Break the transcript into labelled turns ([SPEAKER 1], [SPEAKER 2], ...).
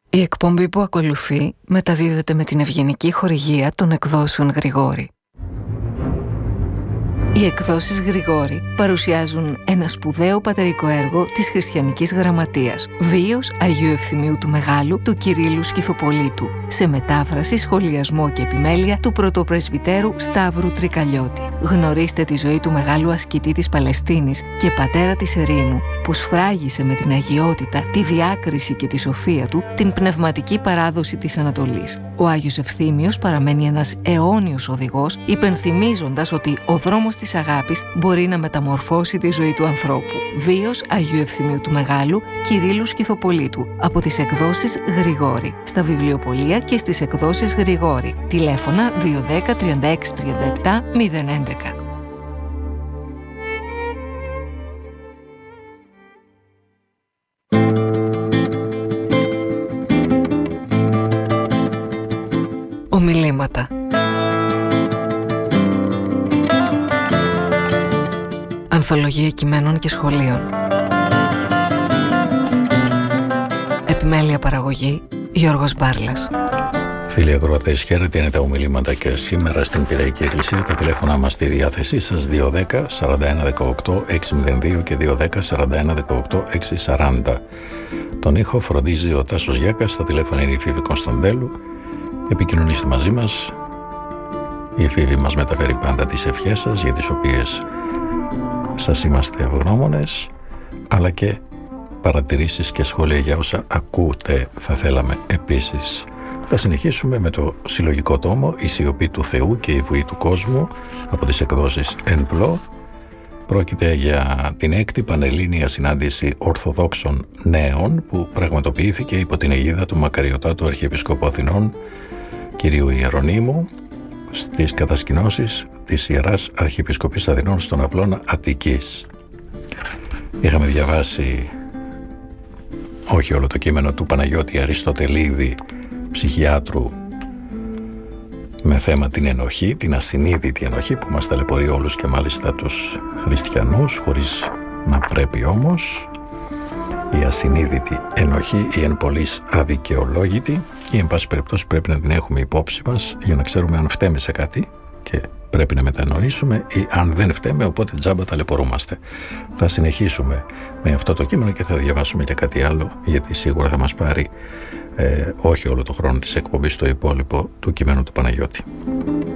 [SPEAKER 1] Η εκπομπή που ακολουθεί μεταδίδεται με την ευγενική χορηγία των εκδόσεων Γρηγόρη. Οι εκδόσεις Γρηγόρη παρουσιάζουν ένα σπουδαίο πατερικό έργο της χριστιανικής γραμματείας, βίος Αγίου Ευθυμίου του Μεγάλου του Κυρίλλου Σκυθοπολίτου, σε μετάφραση, σχολιασμό και επιμέλεια του πρωτοπρεσβυτέρου Σταύρου Τρικαλιώτη. Γνωρίστε τη ζωή του μεγάλου ασκητή της Παλαιστίνης και πατέρα της ερήμου, που σφράγισε με την αγιότητα, τη διάκριση και τη σοφία του την πνευματική παράδοση της Ανατολής. Ο Άγιος Ευθύμιος παραμένει ένας αιώνιος οδηγός, υπενθυμίζοντας ότι ο δρόμος της αγάπης μπορεί να μεταμορφώσει τη ζωή του ανθρώπου. Βίος Αγίου Ευθυμίου του Μεγάλου Κυρίλλου Σκυθοπολίτου, από τις εκδόσεις Γρηγόρη, στα βιβλιοπωλεία και στις εκδόσεις Γρηγόρη. Τηλέφωνα 210 36 37 011. Ομιλήματα. Ανθολογία κειμένων και σχολείων. Επιμέλεια παραγωγή Γιώργος Μπάρλας.
[SPEAKER 2] Φίλοι ακροατές, χαίρετε, είναι τα ομιλήματα και σήμερα στην Πειραϊκή Εκκλησία. Τα τηλέφωνά μας στη διάθεσή σας 210 41 18 602 και 210 41 18 640. Τον ήχο φροντίζει ο Τάσος Γιάκας, στα τηλέφωνα είναι η Φίβη Κωνσταντέλου. Επικοινωνήστε μαζί μας. Η Φίβη μας μεταφέρει πάντα τις ευχές σας, για τις οποίες σας είμαστε ευγνώμονες, αλλά και παρατηρήσεις και σχόλια για όσα ακούτε θα θέλαμε επίσης. Θα συνεχίσουμε με το συλλογικό τόμο «Η σιωπή του Θεού και η βουή του κόσμου» από τις εκδόσεις ΕΝΠΛΟ. Πρόκειται για την 6η Πανελλήνια Συνάντηση Ορθοδόξων Νέων που πραγματοποιήθηκε υπό την αιγίδα του Μακαριωτάτου Αρχιεπισκόπου Αθηνών κ. Ιερονύμου στις κατασκηνώσεις της Ιεράς Αρχιεπισκοπής Αθηνών στον Αυλώνα Αττικής. Είχαμε διαβάσει όχι όλο το κείμενο του Παναγιώτη Αριστοτελίδη, ψυχιάτρου, με θέμα την ενοχή, την ασυνείδητη ενοχή που μας ταλαιπωρεί όλους και μάλιστα τους χριστιανούς, χωρίς να πρέπει όμως. Η ασυνείδητη ενοχή, η εν πολλοίς αδικαιολόγητη, ή εν πάση περιπτώσει πρέπει να την έχουμε υπόψη μας για να ξέρουμε αν φταίμε σε κάτι και πρέπει να μετανοήσουμε, ή αν δεν φταίμε οπότε τζάμπα ταλαιπωρούμαστε. Θα συνεχίσουμε με αυτό το κείμενο και θα διαβάσουμε και κάτι άλλο, γιατί σίγουρα θα μας πάρει όχι όλο το χρόνο της εκπομπής, το υπόλοιπο του κειμένου του Παναγιώτη.